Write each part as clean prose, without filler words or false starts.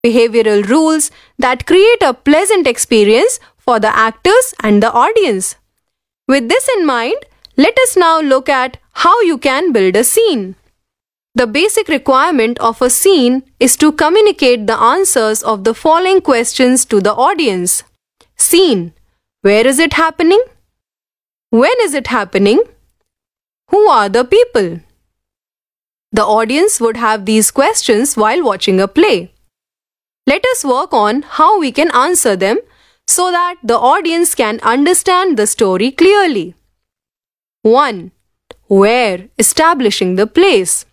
behavioral rules that create a pleasant experience for the actors and the audience. With this in mind, let us now look at how you can build a scene. The basic requirement of a scene is to communicate the answers of the following questions to the audience. Scene: where is it happening? When is it happening? Who are the people? The audience would have these questions while watching a play. Let us work on how we can answer them so that the audience can understand the story clearly. 1. Where? Establishing the place.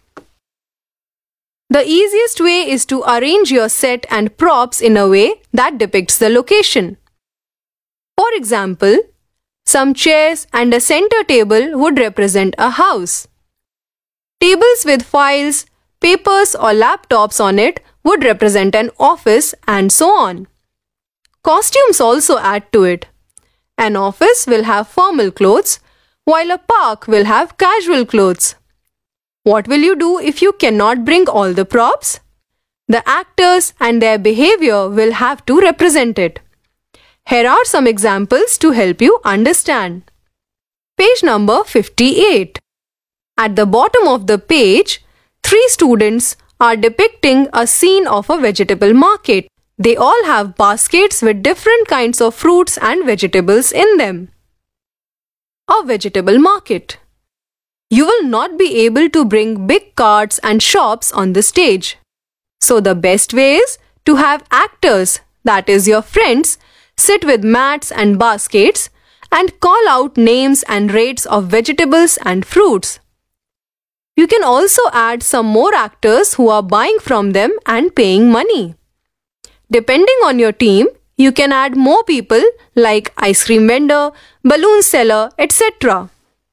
The easiest way is to arrange your set and props in a way that depicts the location. For example, some chairs and a center table would represent a house. Tables with files, papers or laptops on it would represent an office, and so on. Costumes also add to it. An office will have formal clothes, while a park will have casual clothes. What will you do if you cannot bring all the props? The actors and their behavior will have to represent it. Here are some examples to help you understand. Page number 58. At the bottom of the page, 3 students are depicting a scene of a vegetable market. They all have baskets with different kinds of fruits and vegetables in them. A vegetable market. You will not be able to bring big carts and shops on the stage. So the best way is to have actors, that is your friends, sit with mats and baskets and call out names and rates of vegetables and fruits. You can also add some more actors who are buying from them and paying money. Depending on your team, you can add more people like ice cream vendor, balloon seller, etc.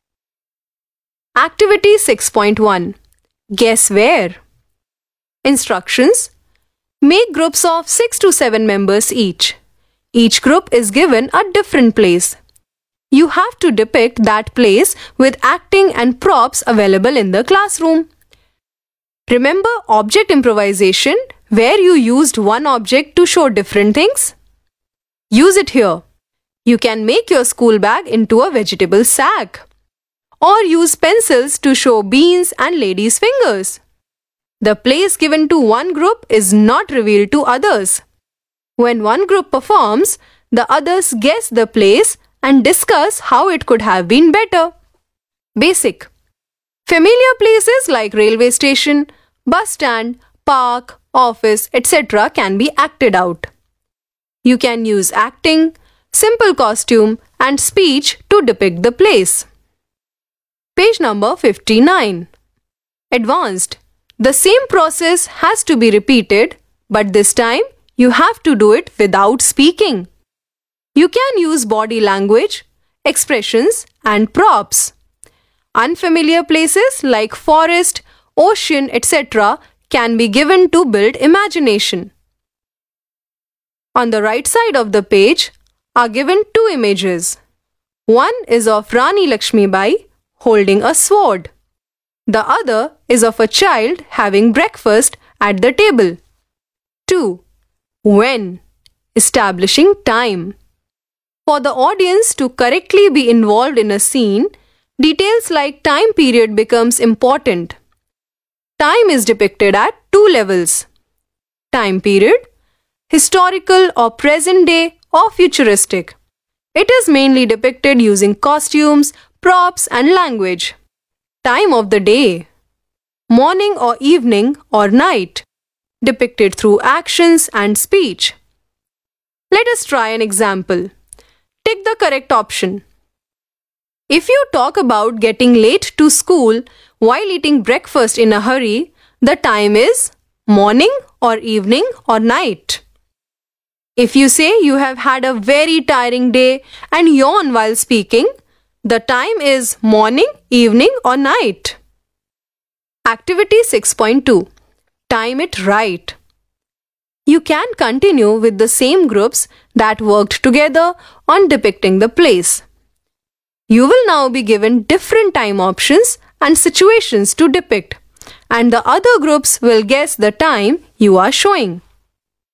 Activity 6.1. Guess where? Instructions. Make groups of 6 to 7 members each. Each group is given a different place. You have to depict that place with acting and props available in the classroom. Remember object improvisation, where you used one object to show different things? Use it here. You can make your school bag into a vegetable sack. Or use pencils to show beans and ladies' fingers. The place given to one group is not revealed to others. When one group performs, the others guess the place and discuss how it could have been better. Basic. Familiar places like railway station, bus stand, park, office, etc. can be acted out. You can use acting, simple costume and speech to depict the place. Page number 59. Advanced. The same process has to be repeated, but this time you have to do it without speaking. You can use body language, expressions and props. Unfamiliar places like forest, ocean, etc. can be given to build imagination. On the right side of the page are given 2 images. One is of Rani Lakshmibai holding a sword. The other is of a child having breakfast at the table. 2. When? Establishing time. For the audience to correctly be involved in a scene, details like time period becomes important. Time is depicted at 2 levels. Time period, historical or present day or futuristic. It is mainly depicted using costumes, props and language. Time of the day, morning or evening or night, depicted through actions and speech. Let us try an example. Tick the correct option. If you talk about getting late to school while eating breakfast in a hurry, the time is morning or evening or night. If you say you have had a very tiring day and yawn while speaking, the time is morning, evening or night. Activity 6.2. Time it right. You can continue with the same groups that worked together on depicting the place. You will now be given different time options and situations to depict, and the other groups will guess the time you are showing.